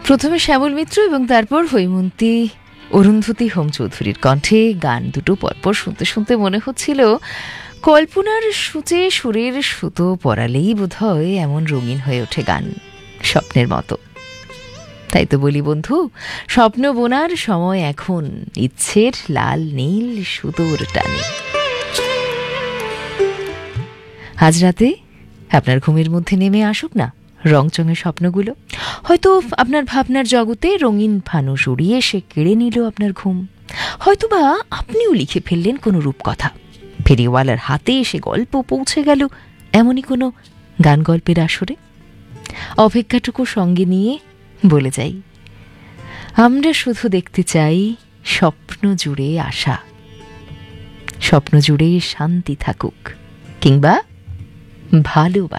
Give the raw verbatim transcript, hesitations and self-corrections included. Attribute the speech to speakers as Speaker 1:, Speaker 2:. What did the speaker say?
Speaker 1: প্রথমে শ্যামল মিত্র এবং তারপর হৈমন্তী অরুন্ধতী হোম চৌধুরীর কণ্ঠে গান দুটো পরপর শুনতে শুনতে মনে হচ্ছিল কল্পনার সূচে সুরের সুতো পরালেই বোধহয় এমন রঙিন হয়ে ওঠে গান, স্বপ্নের মতো। তাই তো বলি বন্ধু, স্বপ্ন বোনার সময় এখন, ইচ্ছের লাল নীল সুতোর টানে। আজ রাতে আপনার ঘুমের মধ্যে নেমে আসুক না রংচঙে স্বপ্নগুলো। হয়তো আপনার ভাবনার জগতে রঙিন ফানুস উড়িয়ে সে কেড়ে নিল আপনার ঘুম। হয়তোবা আপনিও লিখে ফেললেন কোনো রূপকথা, ফেরিওয়ালার হাতে সে গল্প পৌঁছে গেল এমনই কোনো গান গল্পের আসরে। অপেক্ষাটুকু সঙ্গে নিয়ে বলে যাই, আমরা শুধু দেখতে চাই স্বপ্ন জুড়ে আশা, স্বপ্ন জুড়ে শান্তি থাকুক, কিংবা ভালোবাসা।